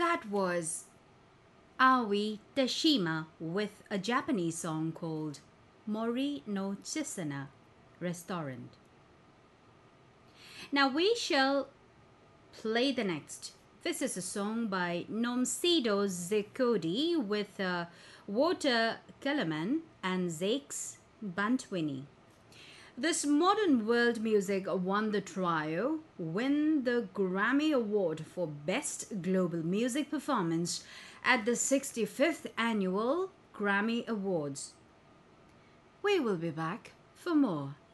That was Aoi Teshima with a Japanese song called Mori no Chisana Restaurant. Now we shall play the next. This is a song by Nomsido Zekodi with Water Kellerman and Zakes Bantwini. This modern world music won the trio, win the Grammy Award for Best Global Music Performance at the 65th Annual Grammy Awards. We will be back for more.